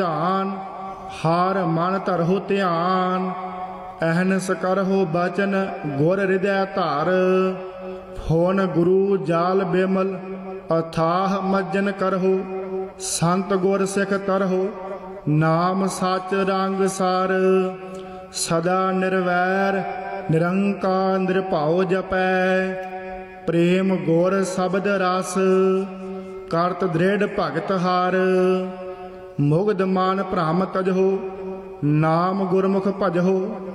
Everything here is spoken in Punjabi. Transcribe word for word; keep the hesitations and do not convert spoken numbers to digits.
ਧਿਆਨ ਹਾਰ ਮਨ ਧਰਹੁ ਧਿਆਨ। ਅਹਨਸ ਕਰਹੁ ਬਚਨ ਗੁਰ ਹਿਰਦੈ ਧਰ। ਫੋਨ ਗੁਰੂ ਜਾਲ ਬਿਮਲ ਅਥਾਹ ਮੱਜਨ ਕਰਹੁ। ਸੰਤ ਗੁਰ ਸਿੱਖ ਤਰਹੁ ਨਾਮ ਸਚ ਰੰਗ ਸਰ। ਸਦਾ ਨਿਰਵੈਰ ਨਿਰੰਕਾਰ ਨਿਰਭਉ ਜਪੈ। ਪ੍ਰੇਮ ਗੁਰ ਸ਼ਬਦ ਰਸ ਕਰਤ ਦ੍ਰਿੜ ਭਗਤ ਹਰ। ਮੁਗਧ ਮਾਨ ਭ੍ਰਮ ਤਜਹੁ ਨਾਮ ਗੁਰਮੁਖ ਭਜਹੁ।